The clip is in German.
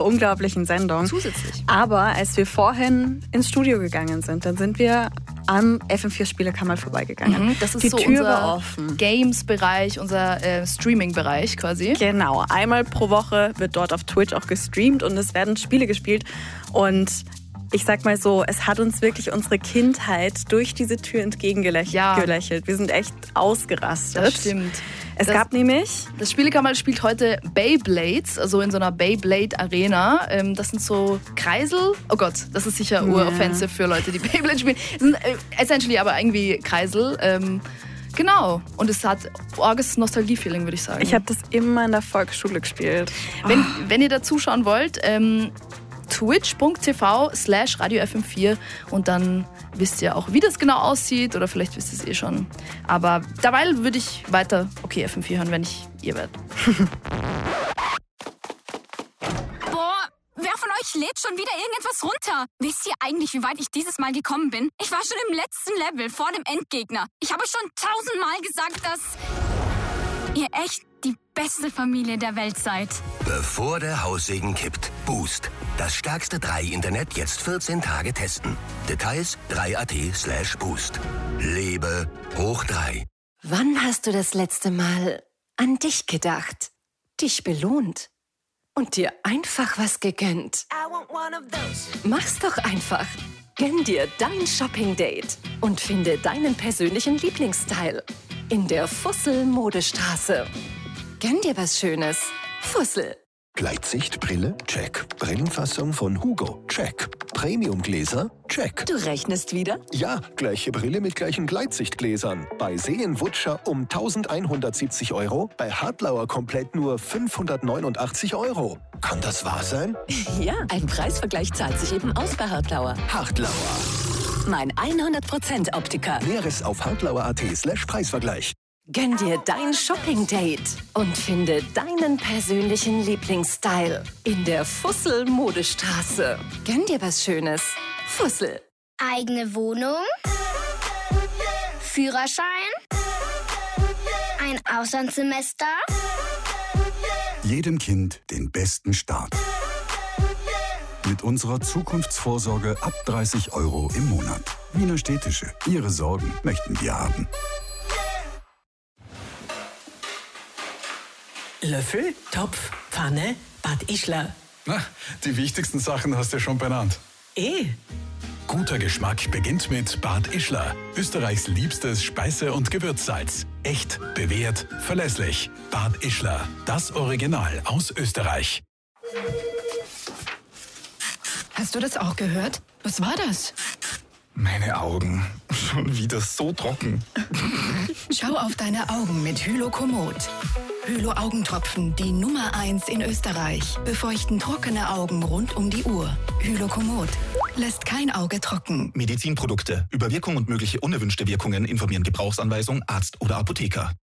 unglaublichen Sendung. Zusätzlich. Aber als wir vorhin ins Studio gegangen sind, dann sind wir am FM4 Spielekammer vorbeigegangen. Das ist die so Tür unser war offen. Games-Bereich, unser Streaming-Bereich quasi. Genau, einmal pro Woche wird dort auf Twitch auch gestreamt und es werden Spiele gespielt. Und ich sag mal so, es hat uns wirklich unsere Kindheit durch diese Tür entgegengelächelt. Wir sind echt ausgerastet. Das stimmt. Es gab nämlich... Das Spielekammer spielt heute Beyblades, also in so einer Beyblade-Arena. Das sind so Kreisel. Oh Gott, das ist sicher uroffensive für Leute, die Beyblade spielen. Das sind essentially aber irgendwie Kreisel. Genau. Und es hat arges Nostalgie-Feeling, würde ich sagen. Ich habe das immer in der Volksschule gespielt. Wenn ihr da zuschauen wollt, twitch.tv/Radio FM4 und dann wisst ihr auch, wie das genau aussieht oder vielleicht wisst ihr es eh schon. Aber dabei würde ich weiter Okay FM4 hören, wenn ich ihr wärt. Boah, wer von euch lädt schon wieder irgendetwas runter? Wisst ihr eigentlich, wie weit ich dieses Mal gekommen bin? Ich war schon im letzten Level vor dem Endgegner. Ich habe schon 1000-mal gesagt, dass ihr echt die beste Familie der Welt seid. Bevor der Haussegen kippt. Boost. Das stärkste 3-Internet jetzt 14 Tage testen. Details 3.at/boost. Lebe hoch 3. Wann hast du das letzte Mal an dich gedacht? Dich belohnt? Und dir einfach was gegönnt? Mach's doch einfach. Gönn dir dein Shopping-Date und finde deinen persönlichen Lieblingsstyle in der Fussel-Modestraße. Gönn dir was Schönes. Fussel. Gleitsichtbrille? Check. Brillenfassung von Hugo? Check. Premiumgläser? Check. Du rechnest wieder? Ja, gleiche Brille mit gleichen Gleitsichtgläsern. Bei Seen-Wutscher um 1.170 €, bei Hartlauer komplett nur 589 €. Kann das wahr sein? Ja, ein Preisvergleich zahlt sich eben aus bei Hartlauer. Hartlauer. Mein 100% Optiker. Näheres auf hartlauer.at/Preisvergleich. Gönn dir dein Shopping-Date und finde deinen persönlichen Lieblingsstyle in der Fussel-Modestraße. Gönn dir was Schönes. Fussel. Eigene Wohnung, Führerschein, ein Auslandssemester. Jedem Kind den besten Start. Mit unserer Zukunftsvorsorge ab 30 € im Monat. Wiener Städtische. Ihre Sorgen möchten wir haben. Löffel, Topf, Pfanne, Bad Ischler. Na, die wichtigsten Sachen hast du schon benannt. Guter Geschmack beginnt mit Bad Ischler. Österreichs liebstes Speise- und Gewürzsalz. Echt, bewährt, verlässlich. Bad Ischler. Das Original aus Österreich. Hast du das auch gehört? Was war das? Meine Augen. Schon wieder so trocken. Schau auf deine Augen mit Hylokomod. Hylo-Augentropfen, die Nummer 1 in Österreich. Befeuchten trockene Augen rund um die Uhr. Hylokomod. Lässt kein Auge trocken. Medizinprodukte. Über Wirkung und mögliche unerwünschte Wirkungen informieren Gebrauchsanweisung, Arzt oder Apotheker.